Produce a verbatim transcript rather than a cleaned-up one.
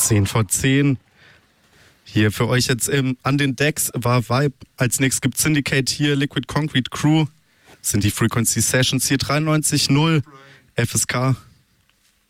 zehn vor zehn. Hier für euch jetzt ähm, an den Decks war Vibe. Als nächstes gibt Syndicate hier, Liquid Concrete Crew. Das sind die Frequency Sessions hier dreiundneunzig null F S K.